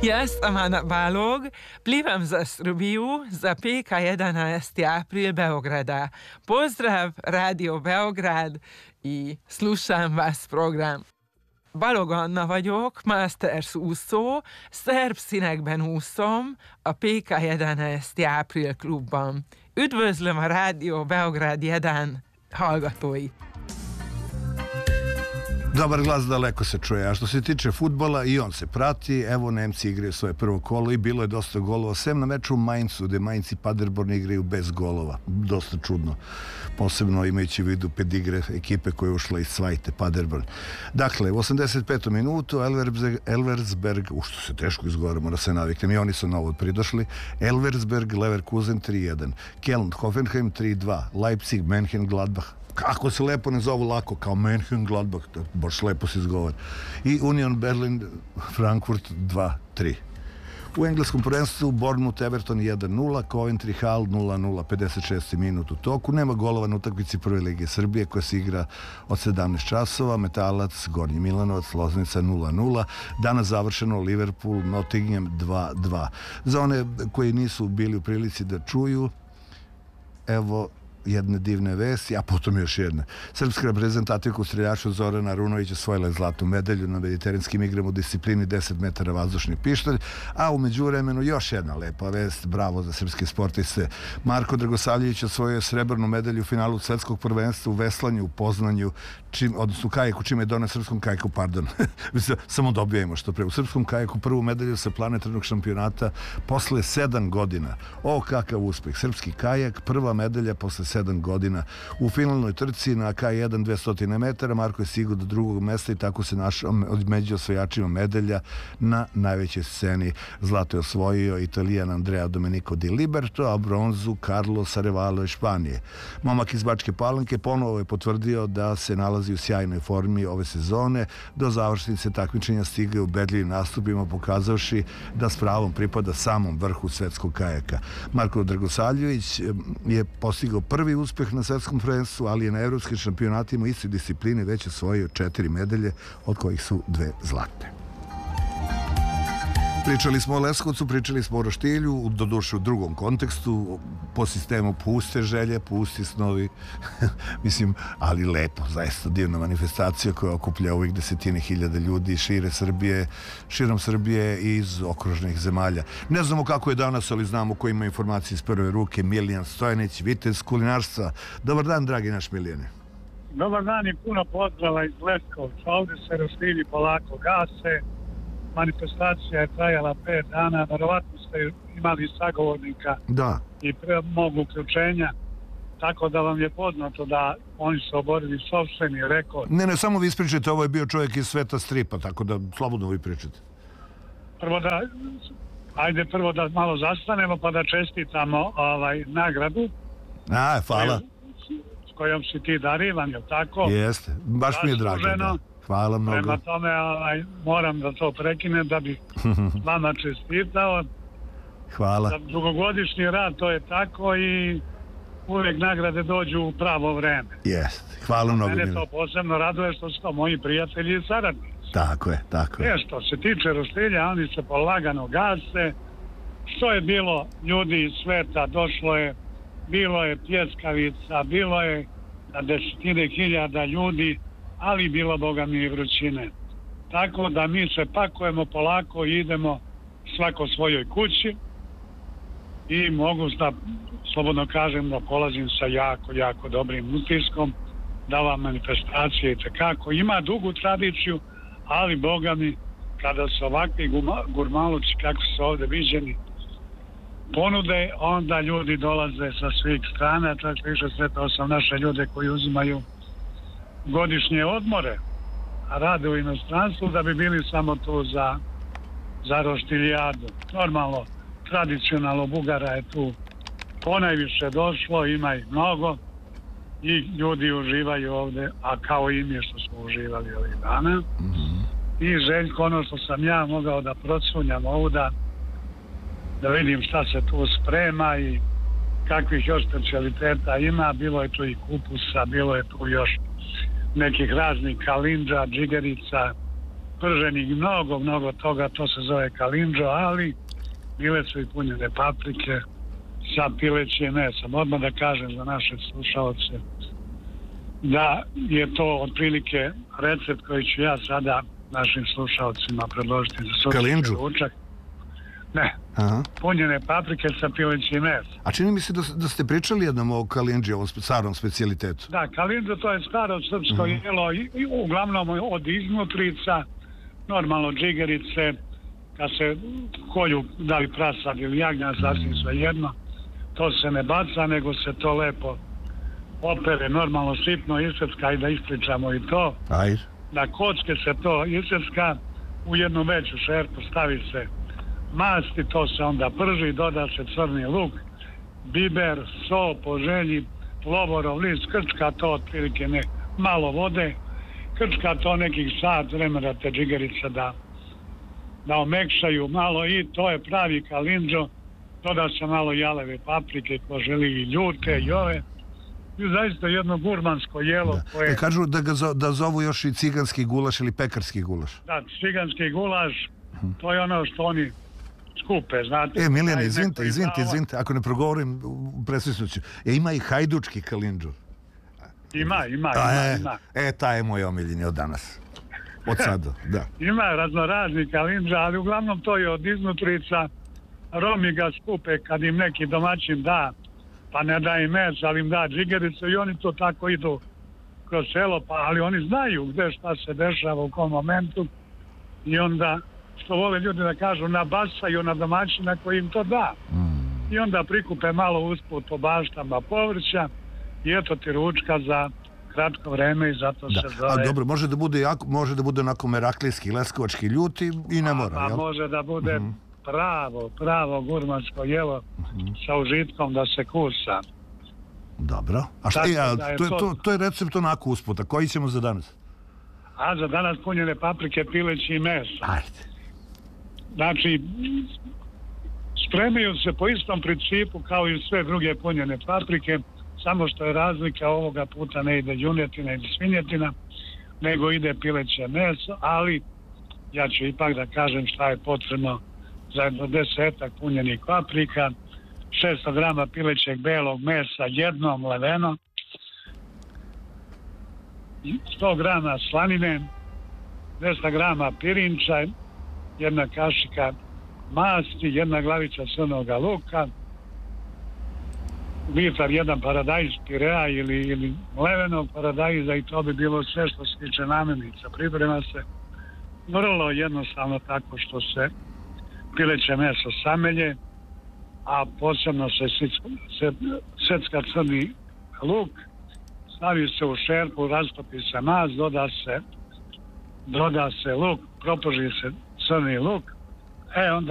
Ja sam Ana Balog, plivam za Srbiju, za PK 11. april Beograda. Pozdrav Radio Beograd i slušam vas program. Balog Anna vagyok, Masters úszó, szerb színekben úszom a PK 11. april klubban. Üdvözlöm a Rádió Beograd 1 hallgatói. Dobar glas daleko se čuje, a što se tiče fudbala i on se prati, evo Nemci igraju svoje prvo kolo i bilo je dosta golova, sem na meču u Mainzu, gde Mainz i Paderborn igraju bez golova, dosta čudno, posebno imajući u vidu pedigre ekipe koja je ušla iz Svajte, Paderborn. Dakle, u 85. minutu Elversberg, što se teško izgovara, mora se naviknem, i oni su novo pridošli, Elversberg, Leverkusen 3-1, Keln, Hoffenheim 3-2, Leipzig, Mönchengladbach, kako se lepo ne zovu lako, kao Mönchengladbach, baš lepo se izgovara. I Union Berlin, Frankfurt 2-3. U engleskom prvenstvu Bournemouth Everton 1-0, Coventry Hull 0-0, 56. minut u toku. Nema golova na utakmici Prve lige Srbije koja se igra od 17 časova. Metalac, Gornji Milanovac, Loznica 0-0. Danas završeno Liverpool, Nottingham 2-2. Za one koji nisu bili u prilici da čuju, evo jedne divne vesti, a potom još jedna. Srpska reprezentativka u streljaču Zorana Arunović osvojila je zlatnu medalju na mediteranskim igrama u disciplini 10 metara vazdušni pištolj, a u međuvremenu još jedna lepa vest, bravo za srpske sportiste. Marko Dragosavljević osvojio srebrnu medalju u finalu svetskog prvenstva u veslanju u Poznanju, odnosno kajaku, čime je doneo srpskom kajaku, pardon, samo dobijemo što pre. U srpskom kajaku prvu medalju sa planetarnog šampionata posle 7 godina. O, kakav uspeh. Srpski kajak, prva medalja posle 7 godina. U finalnoj trci na K1 200 metara Marko je stigao do drugog mesta i tako se našao među osvajačima medalja na najvećoj sceni. Zlato je osvojio Italijan Andrea Domenico Di Liberto, a bronzu Carlos Arevalo iz Španije. Momak iz Bačke Palanke ponovo je potvrdio da se nalazi u sjajnoj formi ove sezone. Do završnice takmičenja stigao u ubedljivim nastupima, pokazavši da s pravom pripada samom vrhu svetskog kajaka. Marko Dragosavljević je postigao prvi uspeh na svetskom prvenstvu, ali je na evropskim šampionatima istoj disciplini već osvojio 4 medalje, od kojih su 2 zlatne. Pričali smo o Leskovcu, pričali smo o Roštilju, doduše u drugom kontekstu, po sistemu puste želje, pusti snovi, mislim, ali lepo, zaista divna manifestacija koja okuplja uvijek desetine hiljada ljudi širom Srbije i iz okružnih zemalja. Ne znamo kako je danas, ali znamo ko ima informacije iz prve ruke. Milijan Stojanić, vitez kulinarstva. Dobar dan, dragi naš Milijane. Dobar dan i puno pozdrava iz Leskovca. Ovdje se Roštilji polako gase. Manifestacija je trajala 5 dana, verovatno ste imali sagovornika i mog uključenja, tako da vam je poznato da oni su oborili sopstveni rekord. Ne, samo vi ispričajte, ovo je bio čovjek iz sveta stripa, tako da slobodno vi pričate. Prvo da malo zastanemo pa da čestitamo nagradu. Hvala. S kojom si ti darivan, je li tako? Jeste, baš mi je drago, da. Hvala mnogo. Prema tome moram da to prekinem da bih vama čestitao. Hvala. Za dugogodišnji rad to je tako i uvijek nagrade dođu u pravo vreme. Jeste, hvala mnogo. Mene to posebno raduje što su to moji prijatelji i saradnici. Tako je. Što se tiče Roštilja, oni se polagano gase. Što je bilo ljudi iz sveta, bilo je pljeskavica, bilo je na desetine hiljada ljudi, ali bilo, Boga mi, i vrućine. Tako da mi se pakujemo polako i idemo svako svojoj kući i mogu da slobodno kažem da polazim sa jako dobrim utiskom, da ova manifestacija itekako ima dugu tradiciju, ali, Boga mi, kada su ovakvi gurmaluci kako su ovdje viđeni ponude, onda ljudi dolaze sa svih strana. Čak više sretao sam naše ljude koji uzimaju godišnje odmore, a rade u inostranstvu da bi bili samo tu za Roštiljadu. Normalno, tradicionalno Bugara je tu ponajviše došlo, ima ih mnogo i ljudi uživaju ovdje, a kao i mi što smo uživali ovih dana. I Željko, ono što sam ja mogao da procunjam ovdje, da vidim šta se tu sprema i kakvih još specijaliteta ima. Bilo je tu i kupusa, bilo je tu još nekih raznih kalindža, džigerica, prženih, mnogo toga, to se zove kalindžo, ali bile su i punjene paprike sa pilećim mesom. Odmah da kažem za naše slušalce da je to otprilike recept koji ću ja sada našim slušalcima predložiti za suški ručak. Ne, punjene paprike sa pilećim mesom. A čini mi se da ste pričali jednom o kalindži, ovom starom specijalitetu. Da, kalindžo to je staro srpsko jelo, uglavnom od iznutrica, normalno džigerice, kad se kolju, da li prasad ili jagnja, sasvim sve jedno, to se ne baca, nego se to lepo opere, normalno sitno isecka i da ispričamo i to. Ajde. Na kocke se to isecka, u jednu veću šerpu stavi se masti, to se onda prži, doda se crni luk, biber, so po želji, lovorov list, krčka to otprilike malo vode, krčka to nekih sat vremena te džigerice da omekšaju malo i to je pravi kalindžo. Doda se malo jaleve paprike, ko želi i ljute i ove. I zaista jedno gurmansko jelo koje... Kažu da zovu još i ciganski gulaš ili pekarski gulaš. Da, ciganski gulaš, to je ono što oni skupe, znate. Milijane, izvinite, ako ne progovorim, presvisnuću. Ima i hajdučki kalindžo. Ima. Taj je moj omiljeni od danas. Od sada, da. Ima raznorazni kalindža, ali uglavnom to je od iznutrica. Romi ga skupe kad im neki domaćin da, pa ne da im mes, ali im da džigericu i oni to tako idu kroz selo, ali oni znaju gde šta se dešava u kom momentu i onda, što vole ljudi da kažu, nabasaju na domaćina koji im to da. I onda prikupe malo usput po baštama povrća i eto ti ručka za kratko vreme i zato se zove... A dobro, može da bude onako meraklijski, leskovački ljuti i ne mora, jel? Može da bude pravo gurmansko jelo sa užitkom da se kusa. Dobro. A to je recept onako usputa. Koji ćemo za danas? A za danas punjene paprike, pileći i meso. Ajde. Znači, spremaju se po istom principu kao i sve druge punjene paprike, samo što je razlika ovoga puta ne ide junetina ili svinjetina, nego ide pileće meso, ali ja ću ipak da kažem šta je potrebno za 10 punjenih paprika, 600 grama pilećeg belog mesa jednom leveno, 100 grama slanine, 200 grama pirinča, jedna kašika masti, jedna glavica crnoga luka, litar jedan paradajz pirea ili levenog paradajza i to bi bilo sve što se tiče namirnica. Priprema se vrlo jednostavno tako što se pileće meso samelje, a posebno se secka crni luk, stavi se u šerpu, rastopi se mast, doda se luk, proprži se crni luk, onda